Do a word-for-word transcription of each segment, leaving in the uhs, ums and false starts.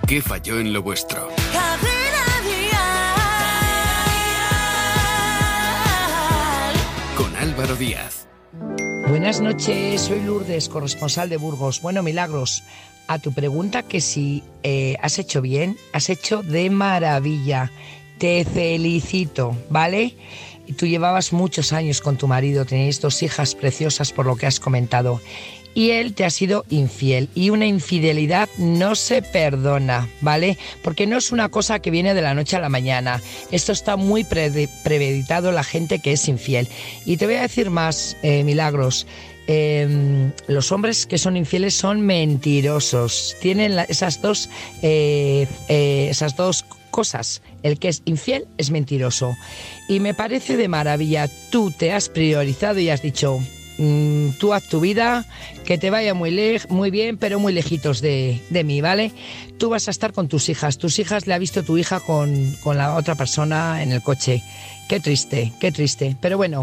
¿Qué falló en lo vuestro? Con Álvaro Díaz. Buenas noches, soy Lourdes, corresponsal de Burgos. Bueno, Milagros, a tu pregunta que si eh, has hecho bien, has hecho de maravilla. Te felicito, ¿vale? Y tú llevabas muchos años con tu marido, tenéis dos hijas preciosas por lo que has comentado. Y él te ha sido infiel. Y una infidelidad no se perdona, ¿vale? Porque no es una cosa que viene de la noche a la mañana. Esto está muy pre- premeditado la gente que es infiel. Y te voy a decir más, eh, Milagros. Eh, los hombres que son infieles son mentirosos. Tienen la, esas dos, eh, eh, esas dos cosas. El que es infiel es mentiroso. Y me parece de maravilla. Tú te has priorizado y has dicho... tú haz tu vida, que te vaya muy, le- muy bien, pero muy lejitos de, de mí, ¿vale? Tú vas a estar con tus hijas. Tus hijas le ha visto tu hija con, con la otra persona en el coche. Qué triste, qué triste. Pero bueno,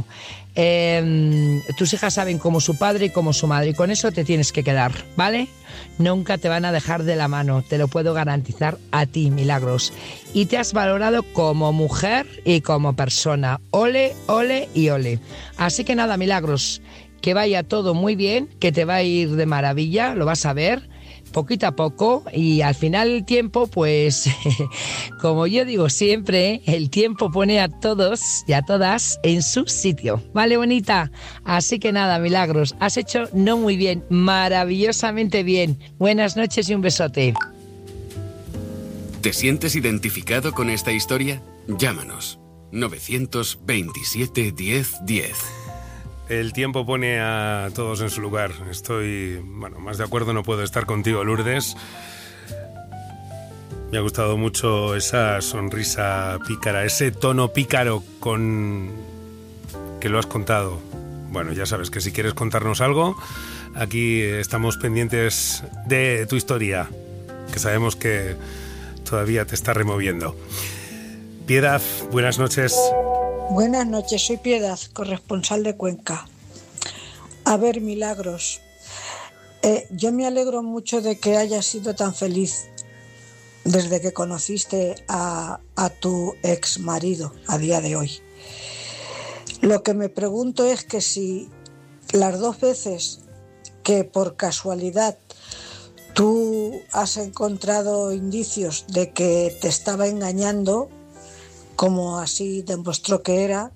eh, tus hijas saben como su padre y como su madre. Y con eso te tienes que quedar, ¿vale? Nunca te van a dejar de la mano. Te lo puedo garantizar a ti, Milagros. Y te has valorado como mujer y como persona. Ole, ole y ole. Así que nada, Milagros. Que vaya todo muy bien, que te va a ir de maravilla, lo vas a ver, poquito a poco, y al final el tiempo, pues, como yo digo siempre, el tiempo pone a todos y a todas en su sitio, ¿vale, bonita? Así que nada, Milagros, has hecho no muy bien, maravillosamente bien. Buenas noches y un besote. ¿Te sientes identificado con esta historia? Llámanos. nueve veintisiete diez diez. El tiempo pone a todos en su lugar. Estoy, bueno, más de acuerdo no puedo estar contigo, Lourdes. Me ha gustado mucho esa sonrisa pícara, ese tono pícaro con que lo has contado. Bueno, ya sabes que si quieres contarnos algo, aquí estamos pendientes de tu historia, que sabemos que todavía te está removiendo. Piedad, buenas noches. Buenas noches, soy Piedad, corresponsal de Cuenca. A ver, Milagros, eh, yo me alegro mucho de que hayas sido tan feliz desde que conociste a, a tu ex marido a día de hoy. Lo que me pregunto es que si las dos veces que por casualidad tú has encontrado indicios de que te estaba engañando, como así demostró que era,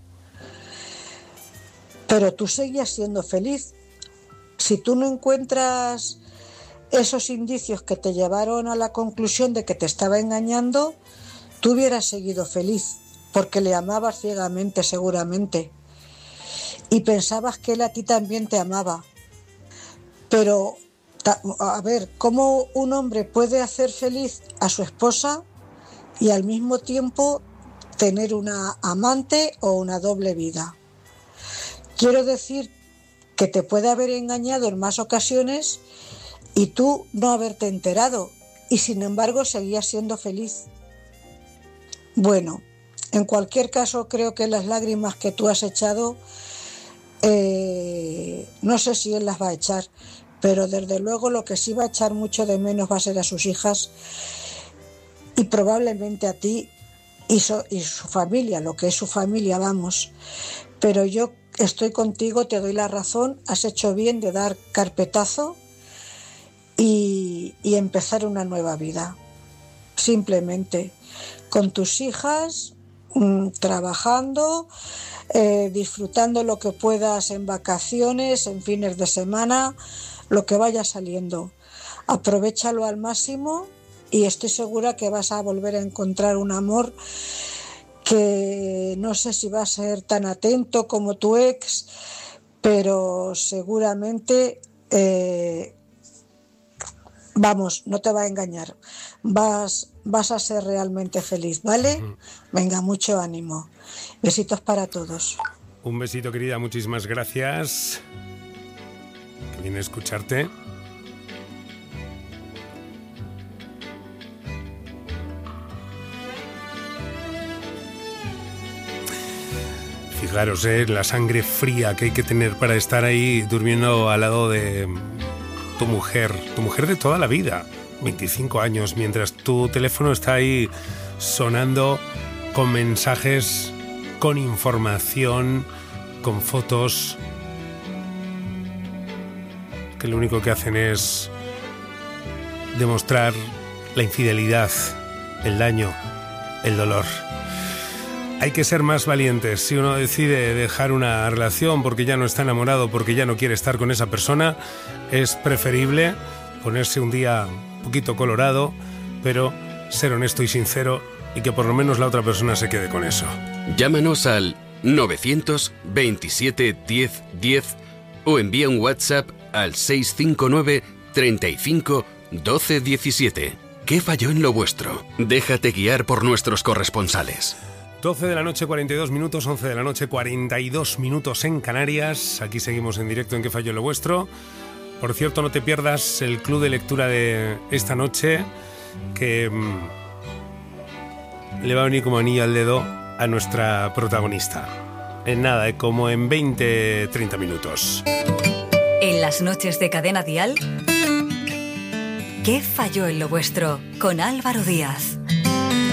pero tú seguías siendo feliz. Si tú no encuentras esos indicios que te llevaron a la conclusión de que te estaba engañando, tú hubieras seguido feliz, porque le amabas ciegamente seguramente, y pensabas que él a ti también te amaba. Pero, a ver, ¿cómo un hombre puede hacer feliz a su esposa y al mismo tiempo tener una amante o una doble vida? Quiero decir que te puede haber engañado en más ocasiones y tú no haberte enterado, y sin embargo seguías siendo feliz. Bueno, en cualquier caso creo que las lágrimas que tú has echado, eh, no sé si él las va a echar, pero desde luego lo que sí va a echar mucho de menos va a ser a sus hijas y probablemente a ti y su, y su familia, lo que es su familia, vamos. Pero yo estoy contigo, te doy la razón, has hecho bien de dar carpetazo y, y empezar una nueva vida. Simplemente con tus hijas, mmm, trabajando, eh, disfrutando lo que puedas en vacaciones, en fines de semana, lo que vaya saliendo. Aprovéchalo al máximo. Y estoy segura que vas a volver a encontrar un amor que no sé si va a ser tan atento como tu ex, pero seguramente, eh, vamos, no te va a engañar. Vas, vas a ser realmente feliz, ¿vale? Uh-huh. Venga, mucho ánimo. Besitos para todos. Un besito, querida, muchísimas gracias. Que viene a escucharte. Fijaros, eh, la sangre fría que hay que tener para estar ahí durmiendo al lado de tu mujer, tu mujer de toda la vida, veinticinco años, mientras tu teléfono está ahí sonando con mensajes, con información, con fotos, que lo único que hacen es demostrar la infidelidad, el daño, el dolor. Hay que ser más valientes. Si uno decide dejar una relación porque ya no está enamorado, porque ya no quiere estar con esa persona, es preferible ponerse un día un poquito colorado, pero ser honesto y sincero, y que por lo menos la otra persona se quede con eso. Llámanos al novecientos veintisiete diez diez o envía un WhatsApp al seis cinco nueve treinta y cinco doce diecisiete. ¿Qué falló en lo vuestro? Déjate guiar por nuestros corresponsales. doce de la noche, cuarenta y dos minutos, once de la noche, cuarenta y dos minutos en Canarias. Aquí seguimos en directo en ¿Qué falló en lo vuestro? Por cierto, no te pierdas el club de lectura de esta noche, que mmm, le va a venir como anillo al dedo a nuestra protagonista. En nada, como en veinte, treinta minutos. En las noches de Cadena Dial, ¿Qué falló en lo vuestro? Con Álvaro Díaz.